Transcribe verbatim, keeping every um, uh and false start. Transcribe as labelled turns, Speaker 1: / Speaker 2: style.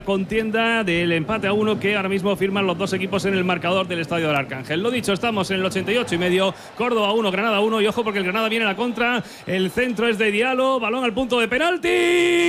Speaker 1: Contienda del empate a uno que ahora mismo firman los dos equipos en el marcador del Estadio del Arcángel. Lo dicho, estamos en el ochenta y ocho y medio, Córdoba uno, Granada uno, y ojo porque el Granada viene a la contra, el centro es de Diallo, balón al punto de penalti.